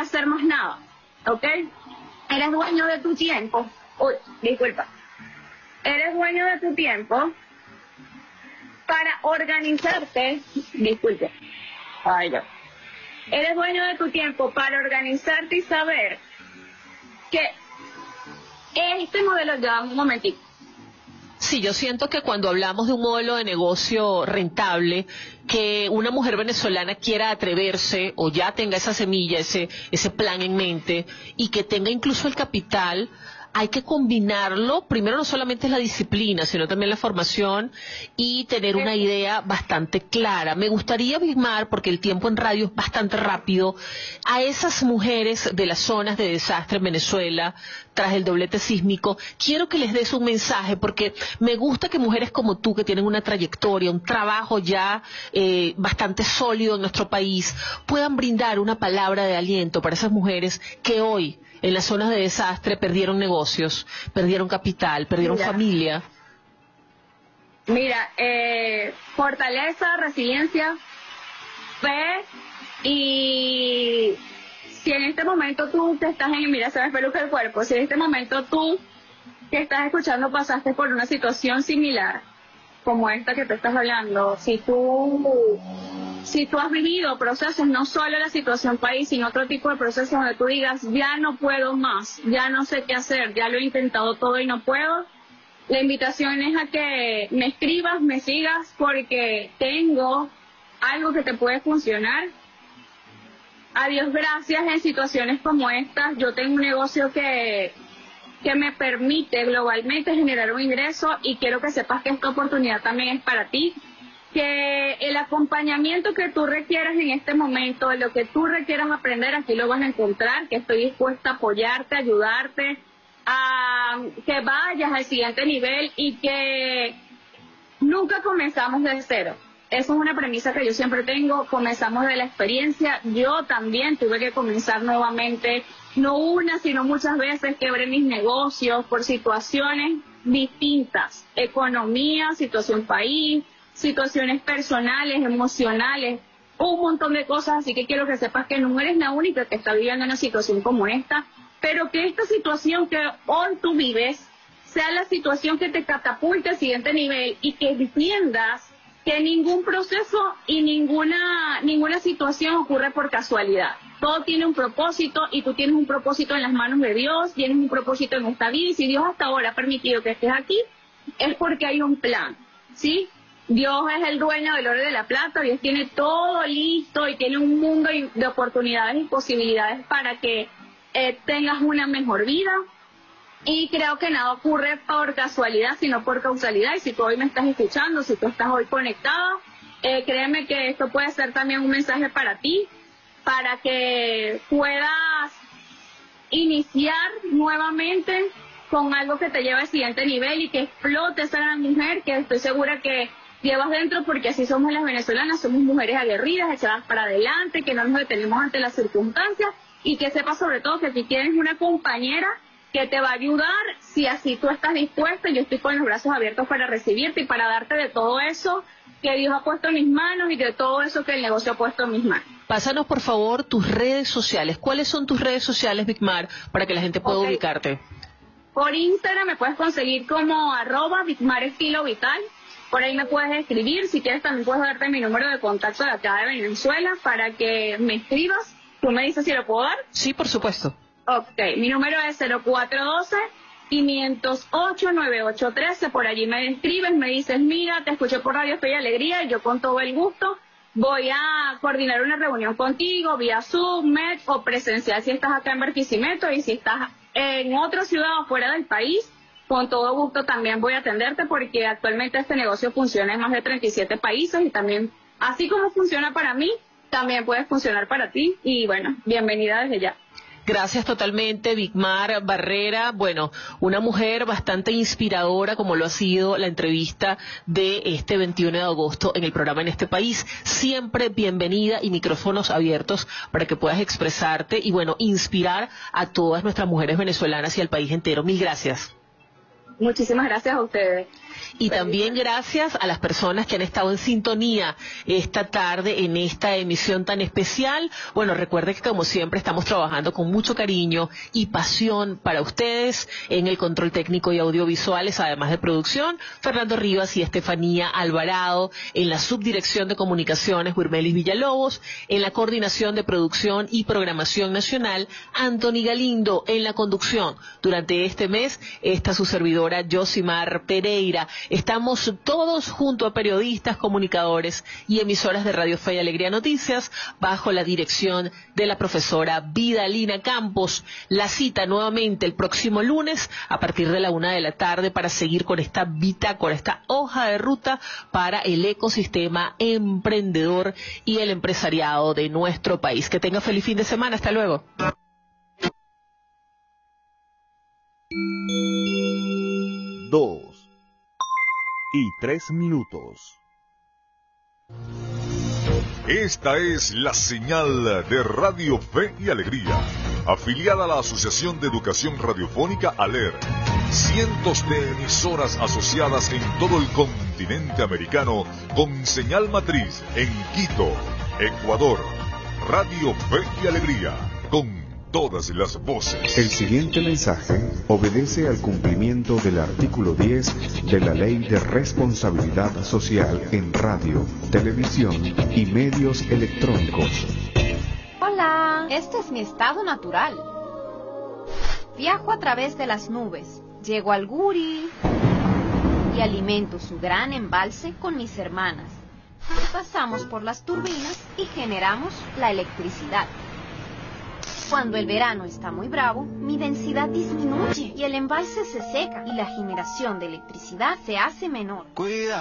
hacer más nada, ¿ok? Eres dueño de tu tiempo. Uy, disculpa. Eres dueño de tu tiempo para organizarte. Disculpe. Ay, no. Eres dueño de tu tiempo para organizarte y saber que este modelo, ya un momentito. Sí, yo siento que cuando hablamos de un modelo de negocio rentable, que una mujer venezolana quiera atreverse o ya tenga esa semilla, ese plan en mente y que tenga incluso el capital, hay que combinarlo. Primero, no solamente es la disciplina, sino también la formación y tener una idea bastante clara. Me gustaría, Vigmar, porque el tiempo en radio es bastante rápido, a esas mujeres de las zonas de desastre en Venezuela, tras el doblete sísmico, quiero que les des un mensaje, porque me gusta que mujeres como tú, que tienen una trayectoria, un trabajo ya bastante sólido en nuestro país, puedan brindar una palabra de aliento para esas mujeres que hoy, en las zonas de desastre, perdieron negocios, perdieron capital, perdieron familia. Mira, fortaleza, resiliencia, fe, y si en este momento tú que estás mira, se me peluca el cuerpo, si en este momento tú que estás escuchando pasaste por una situación similar, como esta que te estás hablando, si tú has vivido procesos, no solo la situación país, sino otro tipo de procesos donde tú digas, ya no puedo más, ya no sé qué hacer, ya lo he intentado todo y no puedo, la invitación es a que me escribas, me sigas, porque tengo algo que te puede funcionar. A Dios gracias, en situaciones como estas, yo tengo un negocio que me permite globalmente generar un ingreso, y quiero que sepas que esta oportunidad también es para ti, que el acompañamiento que tú requieras en este momento, lo que tú requieras aprender, aquí lo vas a encontrar, que estoy dispuesta a apoyarte, a ayudarte, a que vayas al siguiente nivel, y que nunca comenzamos de cero. Eso es una premisa que yo siempre tengo, comenzamos de la experiencia. Yo también tuve que comenzar nuevamente, no una, sino muchas veces quebré mis negocios por situaciones distintas, economía, situación país, situaciones personales, emocionales, un montón de cosas, así que quiero que sepas que no eres la única que está viviendo una situación como esta, pero que esta situación que hoy tú vives sea la situación que te catapulte al siguiente nivel, y que entiendas que ningún proceso y ninguna situación ocurre por casualidad. Todo tiene un propósito, y tú tienes un propósito en las manos de Dios, tienes un propósito en esta vida, y si Dios hasta ahora ha permitido que estés aquí, es porque hay un plan, ¿sí? Dios es el dueño del oro y de la plata, Dios tiene todo listo y tiene un mundo de oportunidades y posibilidades para que tengas una mejor vida. Y creo que nada ocurre por casualidad, sino por causalidad. Y si tú hoy me estás escuchando, si tú estás hoy conectada, créeme que esto puede ser también un mensaje para ti, para que puedas iniciar nuevamente con algo que te lleve al siguiente nivel y que explote esa gran mujer que estoy segura que llevas dentro, porque así somos las venezolanas, somos mujeres aguerridas, echadas para adelante, que no nos detenemos ante las circunstancias, y que sepas sobre todo que aquí tienes una compañera que te va a ayudar si así tú estás dispuesta. Yo estoy con los brazos abiertos para recibirte y para darte de todo eso que Dios ha puesto en mis manos y de todo eso que el negocio ha puesto en mis manos. Pásanos, por favor, tus redes sociales. ¿Cuáles son tus redes sociales, Vigmar, para que la gente pueda ubicarte? Por Instagram me puedes conseguir como @VigmarEstiloVital. Por ahí me puedes escribir. Si quieres, también puedo darte mi número de contacto de acá de Venezuela para que me escribas. ¿Tú me dices si lo puedo dar? Sí, por supuesto. Ok, mi número es 0412-508-9813. Por allí me escribes, me dices, mira, te escuché por Radio Fe y Alegría, y yo con todo el gusto voy a coordinar una reunión contigo vía Zoom, Met o presencial si estás acá en Barquisimeto, y si estás en otra ciudad o fuera del país, con todo gusto también voy a atenderte, porque actualmente este negocio funciona en más de 37 países, y también, así como funciona para mí, también puede funcionar para ti. Y bueno, bienvenida desde ya. Gracias totalmente, Vigmar Barrera. Bueno, una mujer bastante inspiradora, como lo ha sido la entrevista de este 21 de agosto en el programa En Este País. Siempre bienvenida y micrófonos abiertos para que puedas expresarte y, bueno, inspirar a todas nuestras mujeres venezolanas y al país entero. Mil gracias. Muchísimas gracias a ustedes. Y también gracias a las personas que han estado en sintonía esta tarde en esta emisión tan especial. Bueno, recuerden que como siempre estamos trabajando con mucho cariño y pasión para ustedes en el control técnico y audiovisuales, además de producción, Fernando Rivas y Estefanía Alvarado, en la subdirección de comunicaciones, Wirmelis Villalobos, en la coordinación de producción y programación nacional, Anthony Galindo, en la conducción. Durante este mes, está su servidora Yosimar Pereira. Estamos todos junto a periodistas, comunicadores y emisoras de Radio Fe y Alegría Noticias, bajo la dirección de la profesora Vidalina Campos. La cita nuevamente el próximo lunes a partir de la 1 de la tarde para seguir con esta bitácora, esta hoja de ruta para el ecosistema emprendedor y el empresariado de nuestro país. Que tenga feliz fin de semana. Hasta luego. 2:03 minutos. Esta es la señal de Radio Fe y Alegría, afiliada a la Asociación de Educación Radiofónica ALER. Cientos de emisoras asociadas en todo el continente americano con señal matriz en Quito, Ecuador. Radio Fe y Alegría, con todas las voces. El siguiente mensaje obedece al cumplimiento del artículo 10 de la Ley de Responsabilidad Social en Radio, Televisión y Medios Electrónicos. Hola, este es mi estado natural. Viajo a través de las nubes, llego al Guri y alimento su gran embalse con mis hermanas. Pasamos por las turbinas y generamos la electricidad. Cuando el verano está muy bravo, mi densidad disminuye y el embalse se seca y la generación de electricidad se hace menor. Cuida.